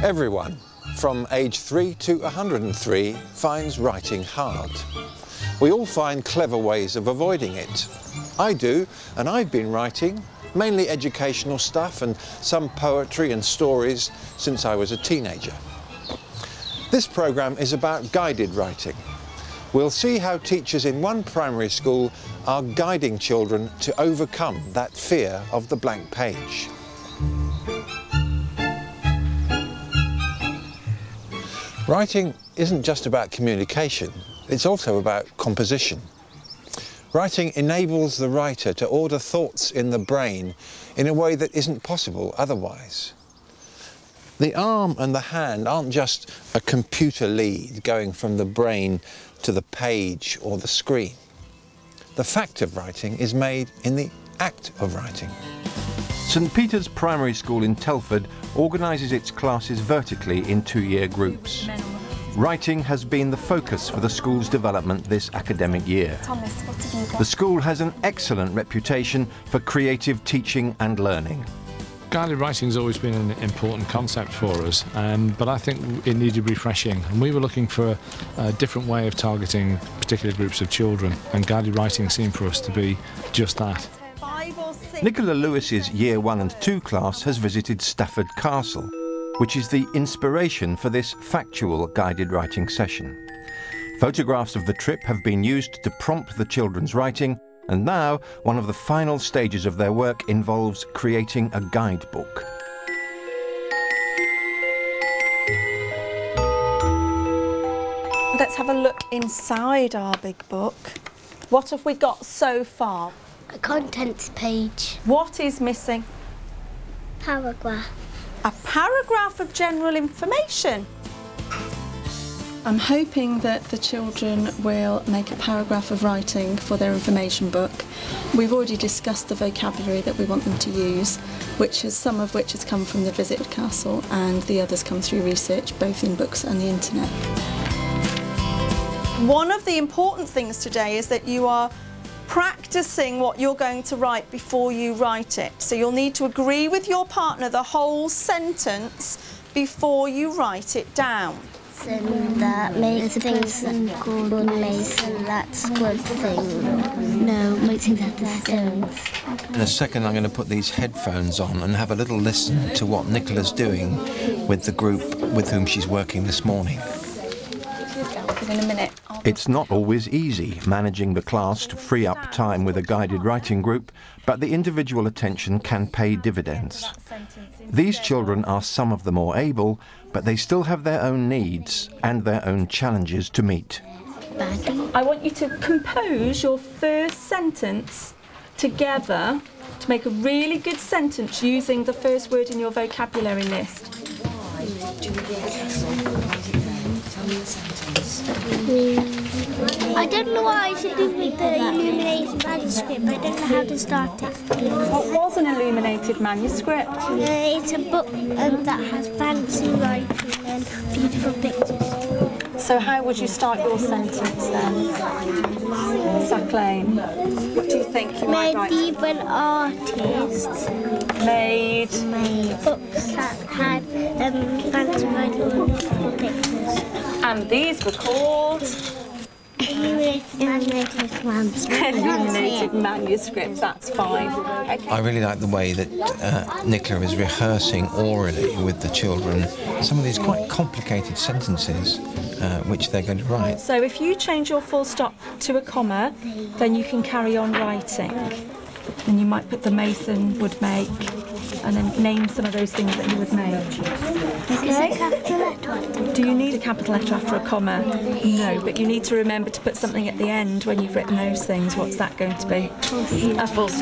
Everyone, from age 3 to 103, finds writing hard. We all find clever ways of avoiding it. I do, and I've been writing, mainly educational stuff and some poetry and stories since I was a teenager. This programme is about guided writing. We'll see how teachers in one primary school are guiding children to overcome that fear of the blank page. Writing isn't just about communication, it's also about composition. Writing enables the writer to order thoughts in the brain in a way that isn't possible otherwise. The arm and the hand aren't just a computer lead going from the brain to the page or the screen. The fact of writing is made in the act of writing. St Peter's Primary School in Telford organises its classes vertically in two-year groups. Writing has been the focus for the school's development this academic year. Thomas, what have you got? The school has an excellent reputation for creative teaching and learning. Guided writing has always been an important concept for us, but I think it needed refreshing, and we were looking for a different way of targeting particular groups of children, and guided writing seemed for us to be just that. Nicola Lewis's Year 1 and 2 class has visited Stafford Castle, which is the inspiration for this factual guided writing session. Photographs of the trip have been used to prompt the children's writing, and now one of the final stages of their work involves creating a guidebook. Let's have a look inside our big book. What have we got so far? A contents page. What is missing? Paragraph. A paragraph of general information. I'm hoping that the children will make a paragraph of writing for their information book. We've already discussed the vocabulary that we want them to use, some of which has come from the visit to Castle, and the others come through research, both in books and the internet. One of the important things today is that you are practicing what you're going to write before you write it. So you'll need to agree with your partner the whole sentence before you write it down. That makes things called Mason, that's good thing. No, makes things have the stones. In a second I'm going to put these headphones on and have a little listen to what Nicola's doing with the group with whom she's working this morning. In a minute. It's not always easy managing the class to free up time with a guided writing group, but the individual attention can pay dividends. These children are some of the more able, but they still have their own needs and their own challenges to meet. I want you to compose your first sentence together to make a really good sentence using the first word in your vocabulary list. I don't know what I should do with the illuminated manuscript. I don't know how to start it. What was an illuminated manuscript? It's a book that has fancy writing and beautiful pictures. So how would you start your sentence then? Saclane, what do you think you might write? Medieval artists Made books that had fancy writing and beautiful pictures. And these were called Illuminated manuscripts. illuminated manuscripts, that's fine. Okay. I really like the way that Nicola is rehearsing orally with the children some of these quite complicated sentences which they're going to write. So if you change your full stop to a comma, then you can carry on writing. And you might put the Mason would make, and then name some of those things that he would make. Is it a capital letter after? Do you need a capital letter after a comma? No, but you need to remember to put something at the end when you've written those things. What's that going to be? A full stop.